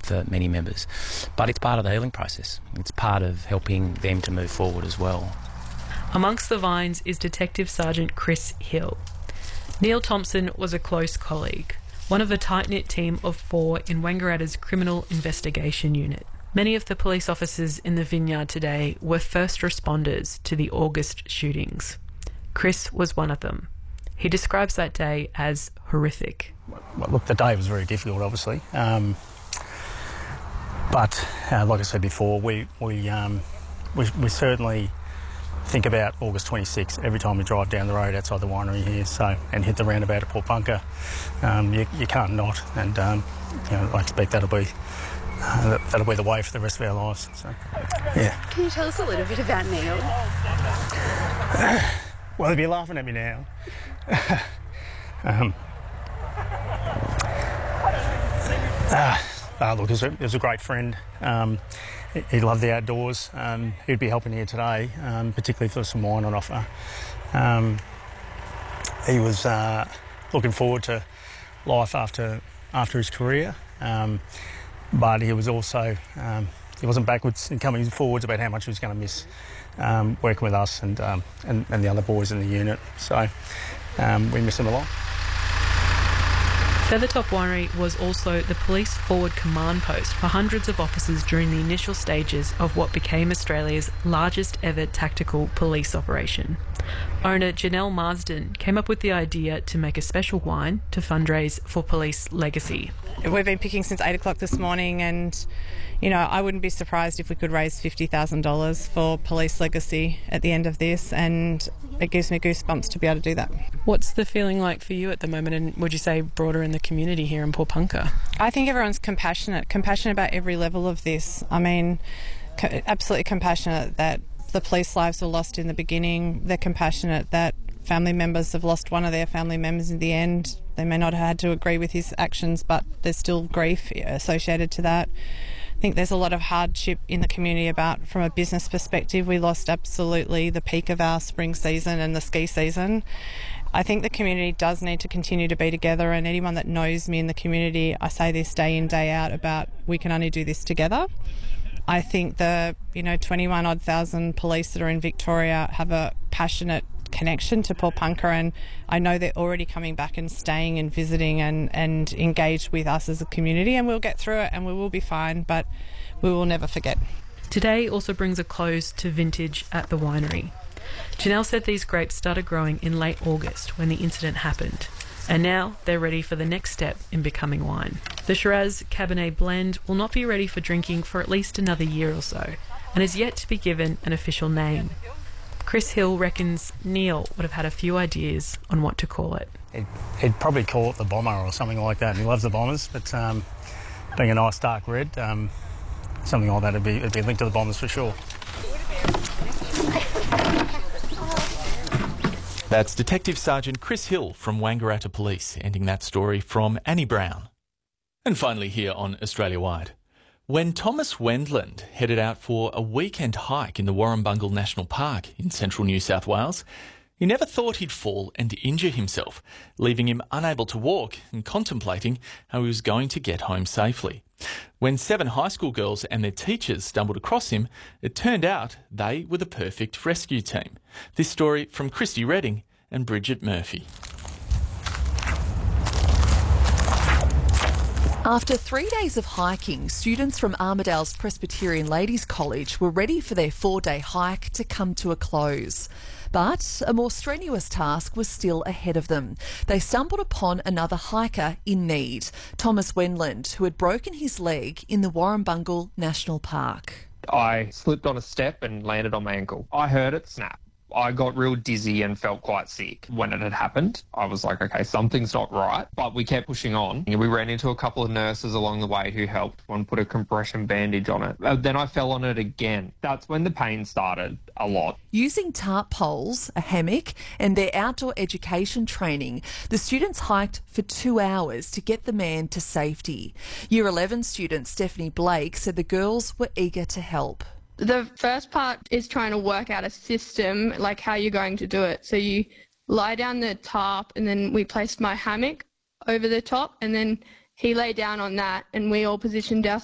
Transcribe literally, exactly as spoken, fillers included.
for many members. But it's part of the healing process. It's part of helping them to move forward as well. Amongst the vines is Detective Sergeant Chris Hill. Neil Thompson was a close colleague, one of the tight-knit team of four in Wangaratta's Criminal Investigation Unit. Many of the police officers in the vineyard today were first responders to the August shootings. Chris was one of them. He describes that day as horrific. Well, look, the day was very difficult, obviously. Um, but, uh, like I said before, we, we, um, we, we certainly think about August twenty-sixth every time we drive down the road outside the winery here, so and hit the roundabout at Port Bunker. Um, you, you can't not, and um, you know, I expect that'll be uh, that'll be the way for the rest of our lives. So, yeah. Can you tell us a little bit about Neil? Well, if you're laughing at me now, um, uh, uh, look, he was, a, he was a great friend. Um, he, he loved the outdoors. Um, he'd be helping here today, um, particularly if there was some wine on offer. Um, he was uh, looking forward to life after after his career, um, but he was also um, he wasn't backwards in coming forwards about how much he was going to miss um, working with us and, um, and and the other boys in the unit. So um, we miss him a lot. Feathertop Winery was also the police forward command post for hundreds of officers during the initial stages of what became Australia's largest ever tactical police operation. Owner Janelle Marsden came up with the idea to make a special wine to fundraise for Police Legacy. We've been picking since eight o'clock this morning, and you know, I wouldn't be surprised if we could raise fifty thousand dollars for Police Legacy at the end of this, and it gives me goosebumps to be able to do that. What's the feeling like for you at the moment, and would you say broader in the community here in Port Bunker? I think everyone's compassionate, compassionate about every level of this. I mean, co- absolutely compassionate that the police lives were lost in the beginning. They're compassionate that family members have lost one of their family members in the end. They may not have had to agree with his actions, but there's still grief associated to that. I think there's a lot of hardship in the community about, from a business perspective, we lost absolutely the peak of our spring season and the ski season. I think the community does need to continue to be together, and anyone that knows me in the community, I say this day in, day out about we can only do this together. I think the, you know, twenty-one odd thousand police that are in Victoria have a passionate connection to Port Bunker, and I know they're already coming back and staying and visiting and, and engaged with us as a community, and we'll get through it and we will be fine, but we will never forget. Today also brings a close to vintage at the winery. Janelle said these grapes started growing in late August when the incident happened, and now they're ready for the next step in becoming wine. The Shiraz Cabernet blend will not be ready for drinking for at least another year or so, and is yet to be given an official name. Chris Hill reckons Neil would have had a few ideas on what to call it. He'd, he'd probably call it the Bomber or something like that. He loves the Bombers, but um, being a nice dark red, um, something like that would be, it'd be linked to the Bombers for sure. That's Detective Sergeant Chris Hill from Wangaratta Police, ending that story from Annie Brown. And finally here on Australia Wide. When Thomas Wendland headed out for a weekend hike in the Warrumbungle National Park in central New South Wales, he never thought he'd fall and injure himself, leaving him unable to walk and contemplating how he was going to get home safely. When seven high school girls and their teachers stumbled across him, it turned out they were the perfect rescue team. This story from Christy Redding and Bridget Murphy. After three days of hiking, students from Armidale's Presbyterian Ladies College were ready for their four-day hike to come to a close. But a more strenuous task was still ahead of them. They stumbled upon another hiker in need, Thomas Wendland, who had broken his leg in the Warrumbungle National Park. I slipped on a step and landed on my ankle. I heard it snap. I got real dizzy and felt quite sick. When it had happened, I was like, okay, something's not right. But we kept pushing on. We ran into a couple of nurses along the way who helped. One put a compression bandage on it. Uh, then I fell on it again. That's when the pain started a lot. Using tarp poles, a hammock and their outdoor education training, the students hiked for two hours to get the man to safety. Year eleven student Stephanie Blake said the girls were eager to help. The first part is trying to work out a system, like how you're going to do it. So you lie down the tarp, and then we placed my hammock over the top, and then he lay down on that, and we all positioned ourselves